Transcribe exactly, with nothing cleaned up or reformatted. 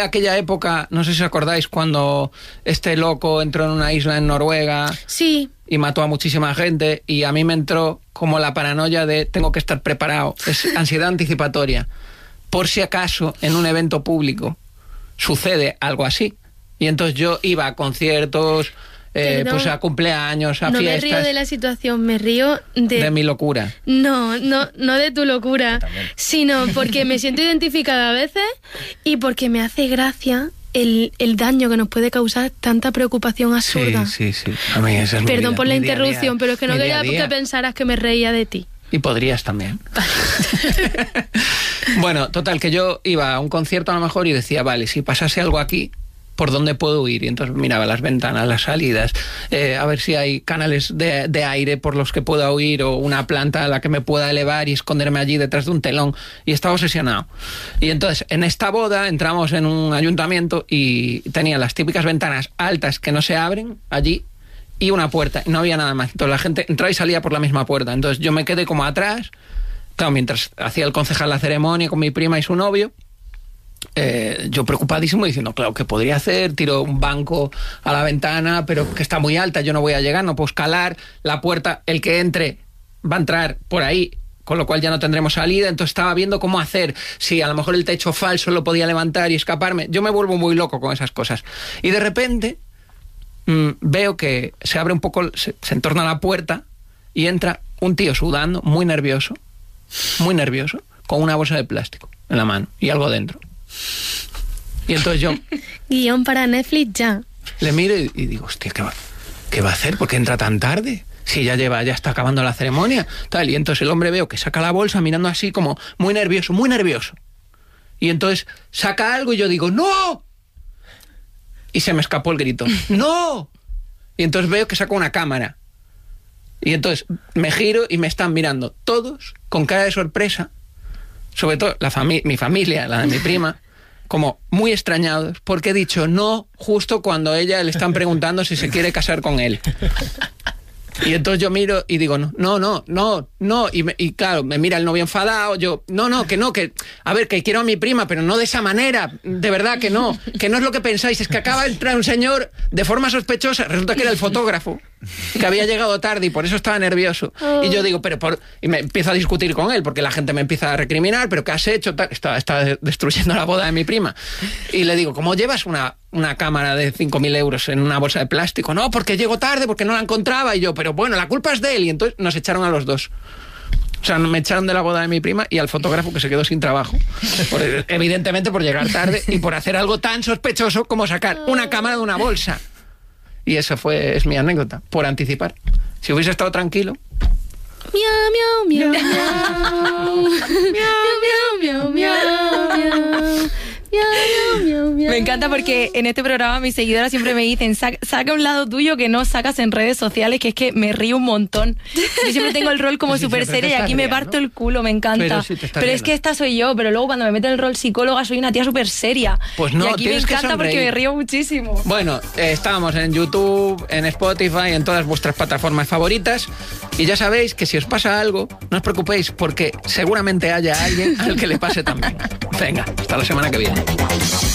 aquella época, no sé si os acordáis, cuando este loco entró en una isla en Noruega. Sí. Y mató a muchísima gente, y a mí me entró como la paranoia de tengo que estar preparado. Es ansiedad anticipatoria. Por si acaso en un evento público sucede algo así. Y entonces yo iba a conciertos, eh, pues a cumpleaños, a no fiestas. No me río de la situación, me río de... De mi locura. No, no, no de tu locura, sino porque me siento identificada a veces y porque me hace gracia el, el daño que nos puede causar tanta preocupación absurda. Sí, sí, sí. A mí esa es mi Perdón vida, por la mi día a día, interrupción, pero es que no mi día quería a día. que pensaras que me reía de ti. Y podrías también. Bueno, total, que yo iba a un concierto a lo mejor y decía, vale, si pasase algo aquí, ¿por dónde puedo ir? Y entonces miraba las ventanas, las salidas, eh, a ver si hay canales de, de aire por los que pueda huir o una planta a la que me pueda elevar y esconderme allí detrás de un telón. Y estaba obsesionado. Y entonces, en esta boda, entramos en un ayuntamiento y tenía las típicas ventanas altas que no se abren allí y una puerta. Y no había nada más. Entonces la gente entraba y salía por la misma puerta. Entonces yo me quedé como atrás, claro, mientras hacía el concejal la ceremonia con mi prima y su novio. Eh, yo preocupadísimo diciendo, claro, ¿qué podría hacer? Tiro un banco a la ventana, pero que está muy alta, yo no voy a llegar, no puedo escalar, la puerta, el que entre va a entrar por ahí, con lo cual ya no tendremos salida. Entonces estaba viendo cómo hacer, si a lo mejor el techo falso lo podía levantar y escaparme. Yo me vuelvo muy loco con esas cosas. Y de repente mmm, veo que se abre un poco, se, se entorna la puerta y entra un tío sudando, muy nervioso, muy nervioso, con una bolsa de plástico en la mano y algo dentro. Y entonces yo... Guión para Netflix ya. Le miro y, y digo, hostia, ¿qué va, ¿qué va a hacer? ¿Por qué entra tan tarde? Si ya lleva, ya está acabando la ceremonia. Tal, y entonces el hombre veo que saca la bolsa mirando así como muy nervioso, muy nervioso. Y entonces saca algo y yo digo, ¡no! Y se me escapó el grito, ¡no! Y entonces veo que saca una cámara. Y entonces me giro y me están mirando todos con cara de sorpresa, sobre todo la fami- mi familia, la de mi prima, como muy extrañados, porque he dicho no justo cuando a ella le están preguntando si se quiere casar con él. Y entonces yo miro y digo, no, no, no, no, no. Y, me, y claro, me mira el novio enfadado, yo, no, no, que no, que, a ver, que quiero a mi prima, pero no de esa manera, de verdad que no, que no es lo que pensáis, es que acaba de entrar un señor de forma sospechosa, resulta que era el fotógrafo, que había llegado tarde y por eso estaba nervioso. Oh. Y yo digo, pero por... Y me empiezo a discutir con él, porque la gente me empieza a recriminar, pero ¿qué has hecho? Está, está destruyendo la boda de mi prima. Y le digo, ¿cómo llevas una, una cámara de cinco mil euros en una bolsa de plástico? No, porque llego tarde, porque no la encontraba. Y yo, pero bueno, la culpa es de él. Y entonces nos echaron a los dos. O sea, me echaron de la boda de mi prima y al fotógrafo que se quedó sin trabajo. Por, evidentemente por llegar tarde y por hacer algo tan sospechoso como sacar una cámara de una bolsa. Y eso fue, es mi anécdota, por anticipar. Si hubiese estado tranquilo... Miau, miau, miau, miau. Miau, miau, miau, miau. Me encanta porque en este programa mis seguidoras siempre me dicen, saca, saca un lado tuyo que no sacas en redes sociales, que es que me río un montón. Yo siempre tengo el rol como sí, súper seria y aquí me parto el culo, me encanta. Pero, sí pero es que esta soy yo, pero luego cuando me meto en el rol psicóloga soy una tía súper seria. Pues no, y aquí me encanta porque me río muchísimo. Bueno, eh, estábamos en YouTube, en Spotify, en todas vuestras plataformas favoritas y ya sabéis que si os pasa algo, no os preocupéis porque seguramente haya alguien al que le pase también. Venga, hasta la semana que viene.